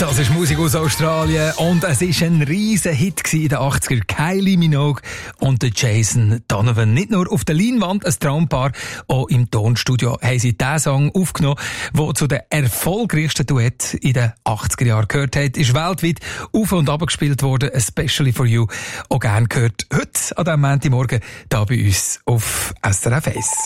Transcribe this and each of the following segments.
Das ist Musik aus Australien und es war ein riesen Hit in den 80er. Kylie Minogue und Jason Donovan. Nicht nur auf der Leinwand ein Traumpaar, auch im Tonstudio haben sie diesen Song aufgenommen, der zu den erfolgreichsten Duett in den 80er Jahren gehört hat. Ist weltweit auf und ab gespielt worden, especially for you. Auch gern gehört heute an diesem Montagmorgen hier bei uns auf SRF 1.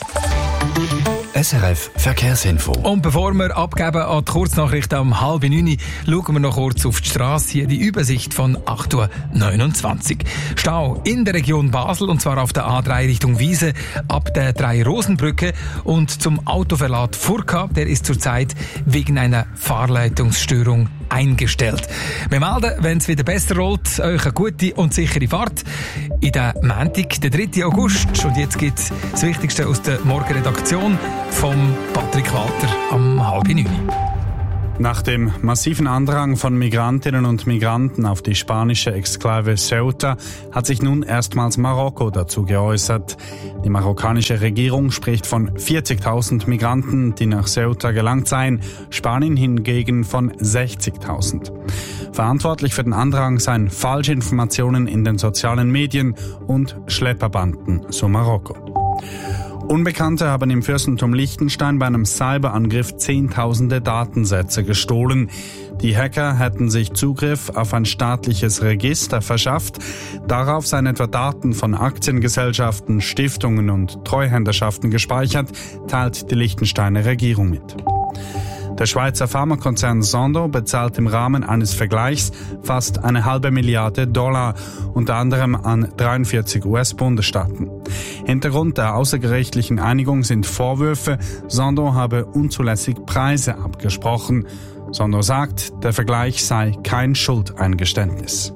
SRF Verkehrsinfo. Und bevor wir abgeben an die Kurznachrichten um 8:30, schauen wir noch kurz auf die Strasse. Hier die Übersicht von 8:29 Uhr. Stau in der Region Basel, und zwar auf der A3 Richtung Wiese, ab der 3-Rosenbrücke und zum Autoverlad Furka. Der ist zurzeit wegen einer Fahrleitungsstörung eingestellt. Wir melden, wenn es wieder besser rollt, euch eine gute und sichere Fahrt in den Montag, den 3. August. Und jetzt gibt es das Wichtigste aus der Morgenredaktion vom Patrick Walter am 8:30. Nach dem massiven Andrang von Migrantinnen und Migranten auf die spanische Exklave Ceuta hat sich nun erstmals Marokko dazu geäußert. Die marokkanische Regierung spricht von 40.000 Migranten, die nach Ceuta gelangt seien, Spanien hingegen von 60.000. Verantwortlich für den Andrang seien Falschinformationen in den sozialen Medien und Schlepperbanden, so Marokko. Unbekannte haben im Fürstentum Liechtenstein bei einem Cyberangriff Zehntausende Datensätze gestohlen. Die Hacker hätten sich Zugriff auf ein staatliches Register verschafft. Darauf seien etwa Daten von Aktiengesellschaften, Stiftungen und Treuhänderschaften gespeichert, teilt die Liechtensteiner Regierung mit. Der Schweizer Pharmakonzern Sandoz bezahlt im Rahmen eines Vergleichs fast $1,5 Milliarden, unter anderem an 43 US-Bundesstaaten. Hintergrund der außergerichtlichen Einigung sind Vorwürfe, Sandoz habe unzulässig Preise abgesprochen. Sandoz sagt, der Vergleich sei kein Schuldeingeständnis.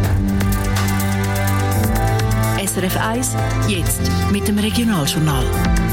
SRF 1, jetzt mit dem Regionaljournal.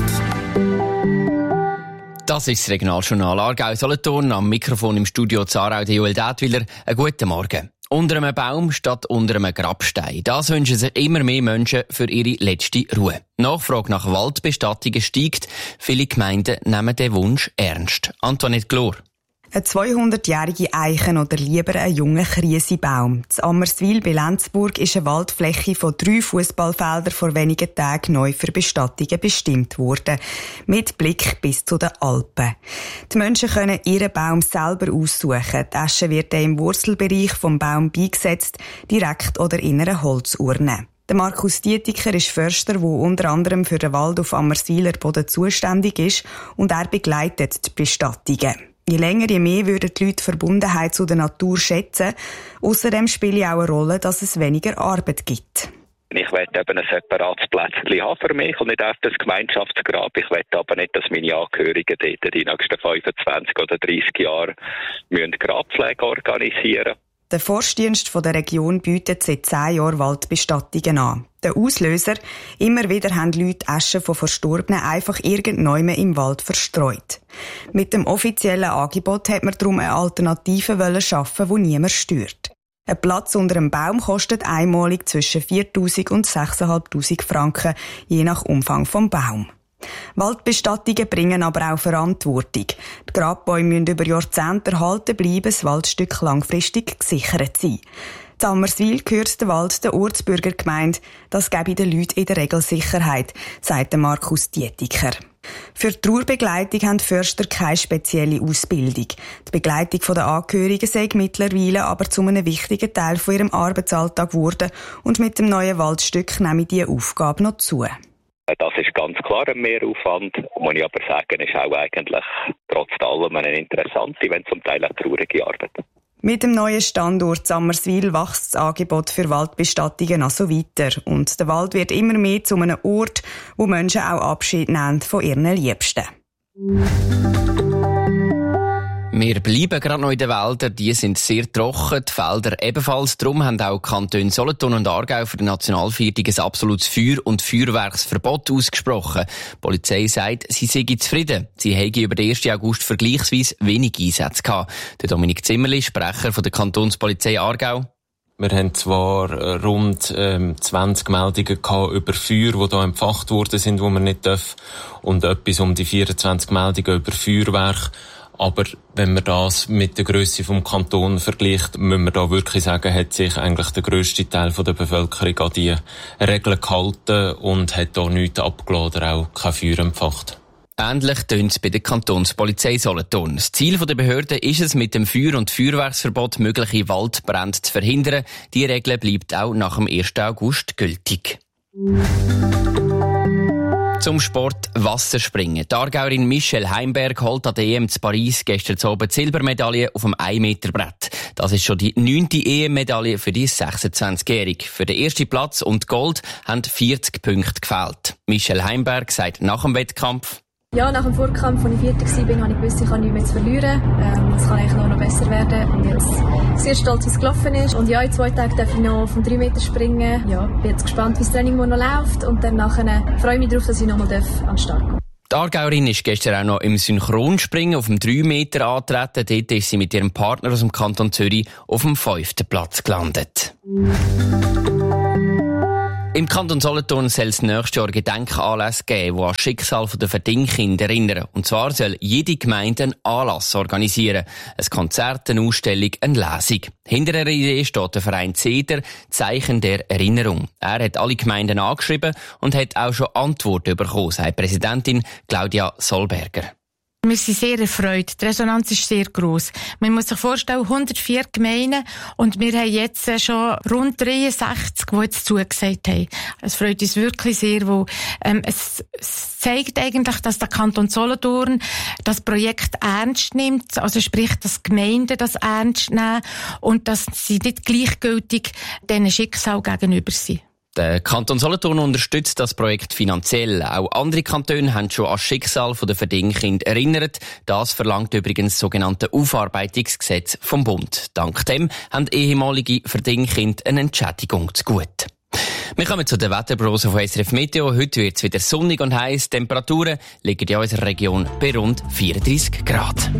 Das ist das Regionaljournal Aargau-Solothurn. Am Mikrofon im Studio Zarau der Joel Detwiler. Einen guten Morgen. Unter einem Baum statt unter einem Grabstein. Das wünschen sich immer mehr Menschen für ihre letzte Ruhe. Die Nachfrage nach Waldbestattungen steigt. Viele Gemeinden nehmen den Wunsch ernst. Antoinette Glor. Eine 200-jährige Eichen oder lieber ein junger Kriesebaum. In Ammerswil bei Lenzburg ist eine Waldfläche von 3 Fußballfeldern vor wenigen Tagen neu für Bestattungen bestimmt worden. Mit Blick bis zu den Alpen. Die Menschen können ihren Baum selber aussuchen. Die Asche wird dann im Wurzelbereich vom Baum beigesetzt, direkt oder in einer Holzurne. Der Markus Dietiker ist Förster, der unter anderem für den Wald auf Ammerswiler Boden zuständig ist, und er begleitet die Bestattungen. Je länger, je mehr würden die Leute die Verbundenheit zu der Natur schätzen. Außerdem spielt auch eine Rolle, dass es weniger Arbeit gibt. Ich will eben ein separates Plätzchen haben für mich und nicht auf das Gemeinschaftsgrab. Ich will aber nicht, dass meine Angehörigen dort die nächsten 25 oder 30 Jahre Grabpflege organisieren müssen. Der Forstdienst der Region bietet seit 10 Jahren Waldbestattungen an. Der Auslöser: immer wieder haben Leute Asche von Verstorbenen einfach irgendwann im Wald verstreut. Mit dem offiziellen Angebot hat man darum eine Alternative schaffen, die niemand stört. Ein Platz unter einem Baum kostet einmalig zwischen 4'000 und 6'500 Franken, je nach Umfang vom Baum. Waldbestattungen bringen aber auch Verantwortung. Die Grabbäume müssen über Jahrzehnte erhalten bleiben, das Waldstück langfristig gesichert sein. In Ammerswil gehört der Wald der Ortsbürgergemeinde. Das gebe den Leuten in der Regel Sicherheit, sagt Markus Dietiker. Für die Trauerbegleitung haben die Förster keine spezielle Ausbildung. Die Begleitung der Angehörigen sei mittlerweile aber zu einem wichtigen Teil von ihrem Arbeitsalltag geworden, und mit dem neuen Waldstück nehme diese Aufgabe noch zu. Das ist ganz klar ein Mehraufwand. Muss ich aber sagen, ist auch eigentlich trotz allem eine interessante, wenn zum Teil auch traurige Arbeit. Mit dem neuen Standort Ammerswil wächst das Angebot für Waldbestattungen also weiter. Und der Wald wird immer mehr zu einem Ort, wo Menschen auch Abschied nehmen von ihren Liebsten. Wir bleiben gerade noch in den Wäldern. Die sind sehr trocken, die Felder ebenfalls. Darum haben auch die Kantone Solothurn und Aargau für die Nationalviertig ein absolutes Feuer- und Feuerwerksverbot ausgesprochen. Die Polizei sagt, sie sei zufrieden. Sie hätte über den 1. August vergleichsweise wenig Einsätze gehabt. Der Dominik Zimmerli, Sprecher von der Kantonspolizei Aargau. Wir haben zwar rund 20 Meldungen gehabt über Feuer, die hier entfacht worden sind, die man nicht darf, und etwas um die 24 Meldungen über Feuerwerk. Aber wenn man das mit der Grösse vom Kanton vergleicht, müssen wir da wirklich sagen, hat sich eigentlich der grösste Teil der Bevölkerung an die Regeln gehalten und hat da nichts abgelassen oder auch kein Feuer empfacht. Ähnlich tönt es bei der Kantonspolizei Solothurn. Das Ziel der Behörde ist es, mit dem Feuer- und Feuerwerksverbot mögliche Waldbrände zu verhindern. Die Regel bleibt auch nach dem 1. August gültig. Zum Sport Wasserspringen. Die Aargauerin Michelle Heimberg holt an der EM zu Paris gestern Abend die Silbermedaille auf dem 1-Meter-Brett. Das ist schon die 9. EM-Medaille für die 26-Jährige. Für den ersten Platz und Gold haben 40 Punkte gefehlt. Michelle Heimberg sagt nach dem Wettkampf: Ja, nach dem Vorkampf, als ich 4. war, habe ich gewusst, ich habe nichts mehr zu verlieren. Es kann eigentlich noch besser werden. Und jetzt sehr stolz, wie es gelaufen ist. Und ja, in 2 Tagen darf ich noch auf 3 Meter springen. Ja, bin jetzt gespannt, wie das Training noch läuft. Und dann nachher freue ich mich darauf, dass ich nochmal an den Start komme. Die Aargauerin ist gestern auch noch im Synchronspringen auf dem 3 Meter angetreten. Dort ist sie mit ihrem Partner aus dem Kanton Zürich auf dem 5. Platz gelandet. Im Kanton Solothurn soll es nächstes Jahr Gedenkanlässe geben, die an das Schicksal der Verdingkinder erinnern. Und zwar soll jede Gemeinde einen Anlass organisieren. Ein Konzert, eine Ausstellung, eine Lesung. Hinter der Idee steht der Verein Zeder, Zeichen der Erinnerung. Er hat alle Gemeinden angeschrieben und hat auch schon Antworten bekommen, sagt Präsidentin Claudia Solberger. Wir sind sehr erfreut. Die Resonanz ist sehr gross. Man muss sich vorstellen, 104 Gemeinden und wir haben jetzt schon rund 63, die jetzt zugesagt haben. Es freut uns wirklich sehr, weil es zeigt eigentlich, dass der Kanton Solothurn das Projekt ernst nimmt, also sprich, dass Gemeinden das ernst nehmen und dass sie nicht gleichgültig diesen Schicksal gegenüber sind. Der Kanton Solothurn unterstützt das Projekt finanziell. Auch andere Kantone haben schon an das Schicksal der Verdingkinder erinnert. Das verlangt übrigens das sogenannte Aufarbeitungsgesetz vom Bund. Dank dem haben ehemalige Verdingkinder eine Entschädigung zugute. Wir kommen zu der Wetterprognose von SRF Meteo. Heute wird es wieder sonnig und heiß. Temperaturen liegen in unserer Region bei rund 34 Grad.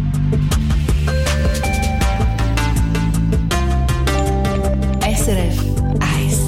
SRF 1.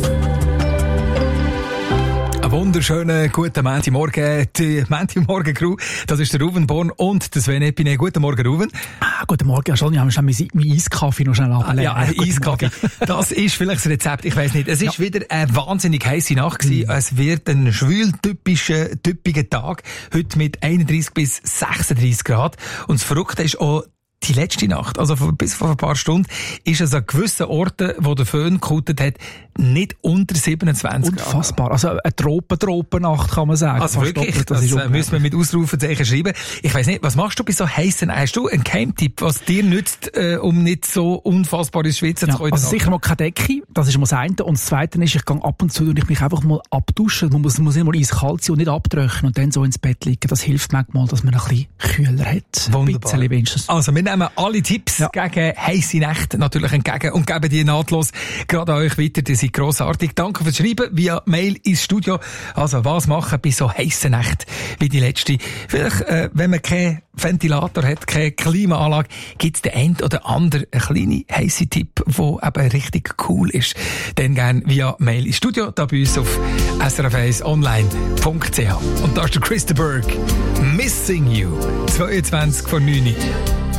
Wunderschönen guten Montagmorgen, die Montagmorgen-Crew. Das ist der Ruben Born und der Sven Epine. Guten Morgen, Ruben. Guten Morgen, schon. Ich habe schon meinen Eiskaffee noch schnell abgelegt. Ja, Eiskaffee. Das ist vielleicht das Rezept. Ich weiss nicht. Es ist wieder eine wahnsinnig heisse Nacht gewesen. Es wird ein schwül-typiger Tag. Heute mit 31 bis 36 Grad. Und das Verrückte ist auch, die letzte Nacht, also bis vor ein paar Stunden, ist es an gewissen Orten, wo der Föhn gekutet hat, nicht unter 27 Grad. Unfassbar. Also eine Tropennacht, kann man sagen. Also wirklich, das müssen wir mit Ausrufezeichen schreiben. Ich weiss nicht, was machst du bei so heissen? Hast du einen Geheimtipp, was dir nützt, um nicht so unfassbar ins Schwitzen zu kommen? Also sicher mal keine Decke, das ist mal das eine. Und das zweite ist, ich gehe ab und zu und ich mich einfach mal abduschen. Man muss nicht mal eiskalt sein und nicht abtrocknen und dann so ins Bett liegen. Das hilft manchmal, dass man ein bisschen kühler hat. Wunderbar. Ein bisschen wenigstens. Also wir nehmen alle Tipps gegen heisse Nächte natürlich entgegen und geben die nahtlos gerade an euch weiter. Die sind grossartig. Danke fürs Schreiben via Mail ins Studio. Also was machen bei so heissen Nächten wie die letzte? Vielleicht, wenn man keinen Ventilator hat, keine Klimaanlage, gibt es den einen oder anderen kleinen heissen Tipp, der eben richtig cool ist. Dann gerne via Mail ins Studio, da bei uns auf srf1online.ch. Und da ist der Christa Berg. Missing You. 22 vor 9.